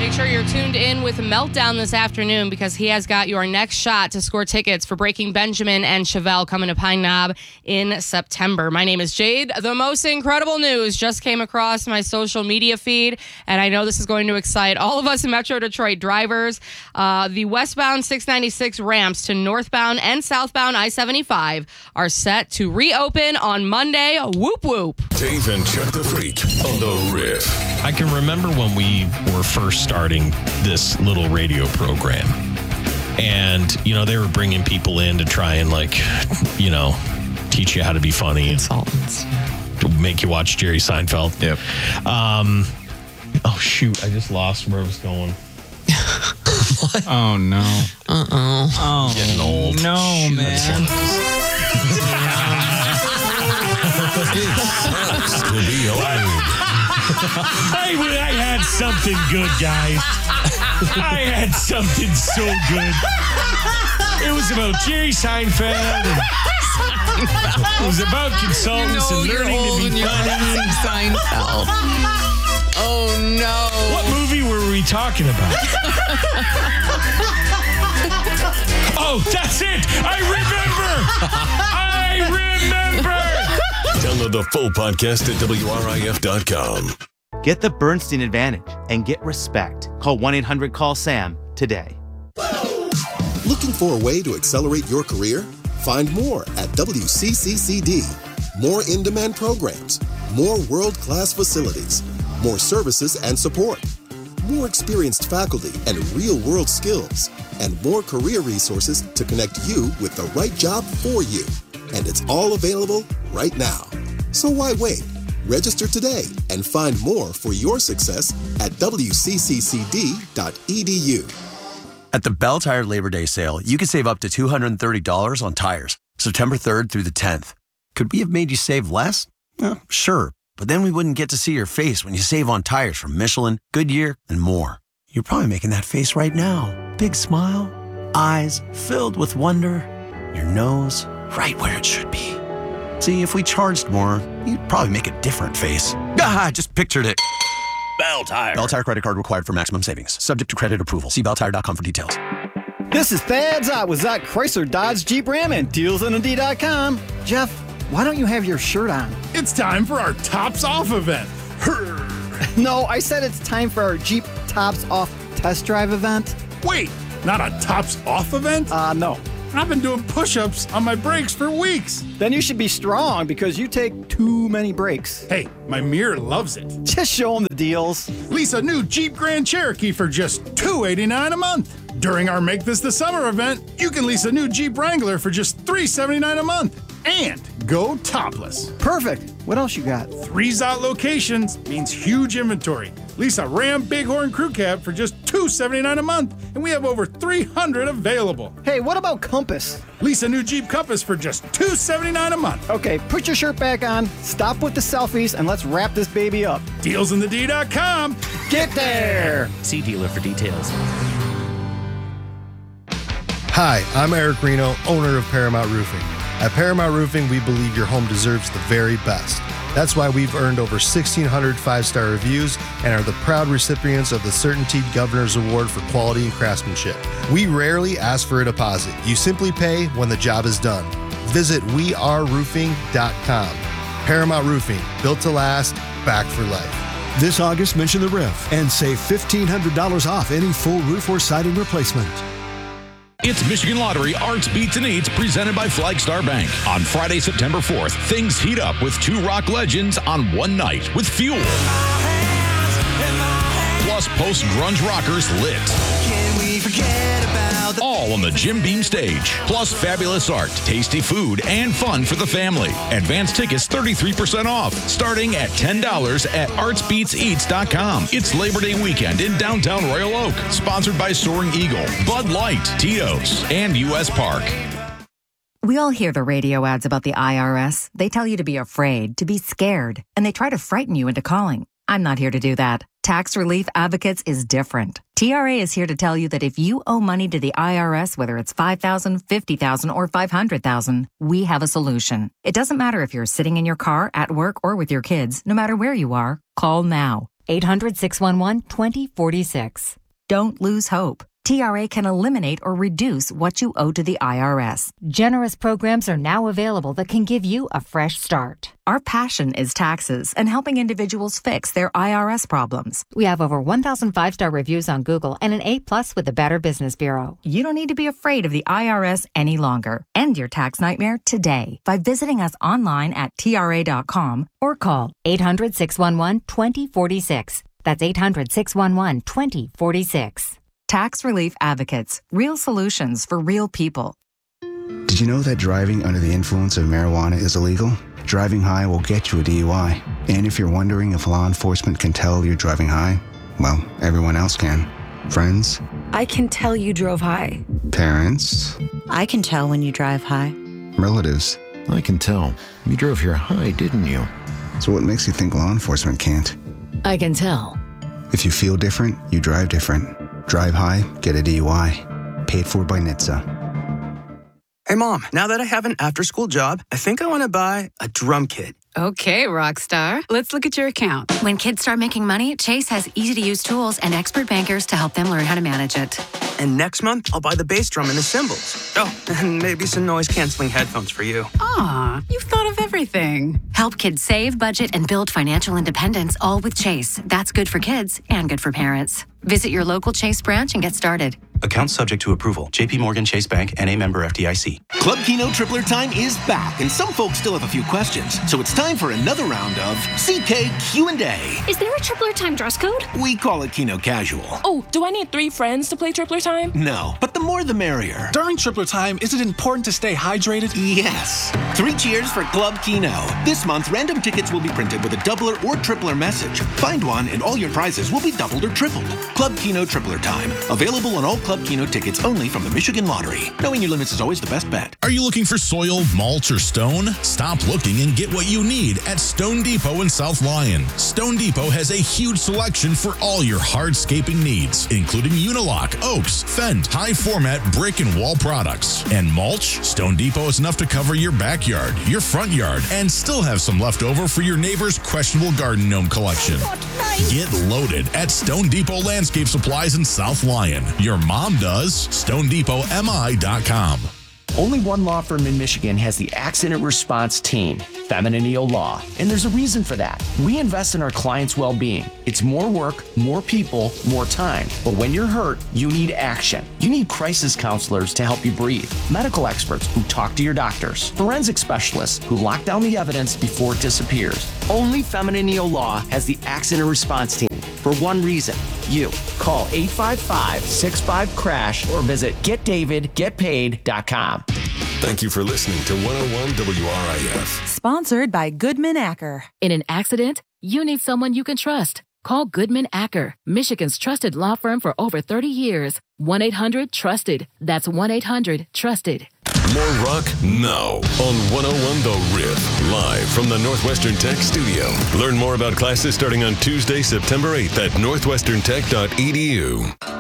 Make sure you're tuned in with Meltdown this afternoon because he has got your next shot to score tickets for Breaking Benjamin and Chevelle coming to Pine Knob in September. My name is Jade. The most incredible news just came across my social media feed, and I know this is going to excite all of us Metro Detroit drivers. The westbound 696 ramps to northbound and southbound I-75 are set to reopen on Monday. Whoop, whoop. Dave and Chuck the Freak on the Riff. I can remember when we were first starting this little radio program. And, they were bringing people in to try and, teach you how to be funny. Consultants. To make you watch Jerry Seinfeld. Yep. Oh, shoot. I just lost where I was going. What? Oh, no. Uh-oh. Oh, getting old. No, shoot. Man. To be old. I had something good, guys. I had something so good. It was about Jerry Seinfeld. It was about consultants and learning to be funny. Seinfeld. Oh, no. What movie were we talking about? Oh, that's it. I remember. Download the full podcast at WRIF.com. Get the Bernstein Advantage and get respect. Call 1-800-CALL-SAM today. Looking for a way to accelerate your career? Find more at WCCCD. More in-demand programs, more world-class facilities, more services and support, more experienced faculty and real-world skills, and more career resources to connect you with the right job for you. And it's all available right now. So why wait? Register today and find more for your success at wcccd.edu. At the Bell Tire Labor Day sale, you can save up to $230 on tires, September 3rd through the 10th. Could we have made you save less? Sure, but then we wouldn't get to see your face when you save on tires from Michelin, Goodyear, and more. You're probably making that face right now. Big smile, eyes filled with wonder, your nose right where it should be. See, if we charged more, you'd probably make a different face. I just pictured it. Bell Tire. Bell Tire credit card required for maximum savings. Subject to credit approval. See belltire.com for details. This is Thad Zott with Zott Chrysler Dodge Jeep Ram and DealsOnAD.com. Jeff, why don't you have your shirt on? It's time for our Tops Off event. No, I said it's time for our Jeep Tops Off test drive event. Wait, not a Tops Off event? No. I've been doing push-ups on my brakes for weeks. Then you should be strong because you take too many breaks. Hey, my mirror loves it. Just show them the deals. Lease a new Jeep Grand Cherokee for just $289 a month. During our Make This the Summer event, you can lease a new Jeep Wrangler for just $379 a month. And go topless. Perfect. What else you got? 3 Zott locations means huge inventory. Lease a Ram Bighorn Crew Cab for just $279 a month, and we have over 300 available. Hey, what about Compass? Lease a new Jeep Compass for just $279 a month. Okay, put your shirt back on, stop with the selfies, and let's wrap this baby up. DealsOnAD.com. Get there! See dealer for details. Hi, I'm Eric Reno, owner of Paramount Roofing. At Paramount Roofing, we believe your home deserves the very best. That's why we've earned over 1,600 five-star reviews and are the proud recipients of the CertainTeed Governor's Award for Quality and Craftsmanship. We rarely ask for a deposit. You simply pay when the job is done. Visit weareroofing.com. Paramount Roofing, built to last, back for life. This August, mention the Riff and save $1,500 off any full roof or siding replacement. It's Michigan Lottery Arts Beats and Eats presented by Flagstar Bank. On Friday, September 4th, things heat up with 2 rock legends on one night with Fuel. Plus post-grunge rockers Lit. Can we forget about all on the Jim Beam stage. Plus fabulous art, tasty food, and fun for the family. Advance tickets 33% off, starting at $10 at artsbeatseats.com. It's Labor Day weekend in downtown Royal Oak. Sponsored by Soaring Eagle, Bud Light, Tito's, and U.S. Park. We all hear the radio ads about the IRS. They tell you to be afraid, to be scared, and they try to frighten you into calling. I'm not here to do that. Tax Relief Advocates is different. TRA is here to tell you that if you owe money to the IRS, whether it's $5,000, $50,000, or $500,000, we have a solution. It doesn't matter if you're sitting in your car, at work, or with your kids. No matter where you are, call now. 800-611-2046. Don't lose hope. TRA can eliminate or reduce what you owe to the IRS. Generous programs are now available that can give you a fresh start. Our passion is taxes and helping individuals fix their IRS problems. We have over 1,000 5-star reviews on Google and an A+ with the Better Business Bureau. You don't need to be afraid of the IRS any longer. End your tax nightmare today by visiting us online at TRA.com or call 800-611-2046. That's 800-611-2046. Tax Relief Advocates. Real solutions for real people. Did you know that driving under the influence of marijuana is illegal? Driving high will get you a DUI. And if you're wondering if law enforcement can tell you're driving high, well, everyone else can. Friends? I can tell you drove high. Parents? I can tell when you drive high. Relatives? I can tell. You drove here high, didn't you? So what makes you think law enforcement can't? I can tell. If you feel different, you drive different. Drive high, get a DUI. Paid for by NHTSA. Hey, Mom, now that I have an after-school job, I think I want to buy a drum kit. Okay, Rockstar. Let's look at your account. When kids start making money, Chase has easy-to-use tools and expert bankers to help them learn how to manage it. And next month, I'll buy the bass drum and the cymbals. Oh, and maybe some noise-canceling headphones for you. Aw, you've thought of everything. Help kids save, budget, and build financial independence, all with Chase. That's good for kids and good for parents. Visit your local Chase branch and get started. Account subject to approval. JP Morgan Chase Bank, N.A. member FDIC. Club Keno Tripler Time is back, and some folks still have a few questions. So it's time for another round of CK Q&A. Is there a Tripler Time dress code? We call it Keno Casual. Oh, do I need 3 friends to play Tripler Time? No, but the more the merrier. During Tripler Time, is it important to stay hydrated? Yes. 3 cheers for Club Keno. This month, random tickets will be printed with a doubler or tripler message. Find one, and all your prizes will be doubled or tripled. Club Keno Tripler Time. Available on all Club Keno tickets only from the Michigan Lottery. Knowing your limits is always the best bet. Are you looking for soil, mulch, or stone? Stop looking and get what you need at Stone Depot in South Lyon. Stone Depot has a huge selection for all your hardscaping needs, including Unilock, Oaks, Fendt, high-format brick and wall products. And mulch? Stone Depot is enough to cover your backyard, your front yard, and still have some left over for your neighbor's questionable garden gnome collection. Get loaded at Stone Depot Landscape Supplies in South Lyon. Your mom does. StoneDepotMI.com. Only one law firm in Michigan has the accident response team, Feminine Law. And there's a reason for that. We invest in our clients' well-being. It's more work, more people, more time. But when you're hurt, you need action. You need crisis counselors to help you breathe, medical experts who talk to your doctors, forensic specialists who lock down the evidence before it disappears. Only Feminine Law has the accident response team for one reason. You. Call 855-65-CRASH or visit getdavidgetpaid.com. Thank you for listening to 101 WRIF. Sponsored by Goodman Acker. In an accident, you need someone you can trust. Call Goodman Acker, Michigan's trusted law firm for over 30 years. 1-800-TRUSTED. That's 1-800-TRUSTED. More rock now on 101 The Riff, live from the Northwestern Tech studio. Learn more about classes starting on Tuesday, September 8th at northwesterntech.edu.